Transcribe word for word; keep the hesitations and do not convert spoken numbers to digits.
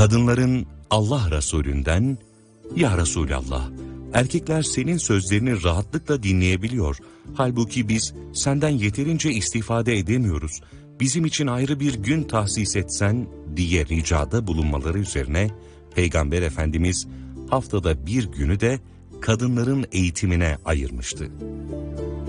Kadınların Allah Resulünden, "Ya Resulallah, erkekler senin sözlerini rahatlıkla dinleyebiliyor. Halbuki biz senden yeterince istifade edemiyoruz. Bizim için ayrı bir gün tahsis etsen" diye ricada bulunmaları üzerine Peygamber Efendimiz haftada bir günü de kadınların eğitimine ayırmıştı.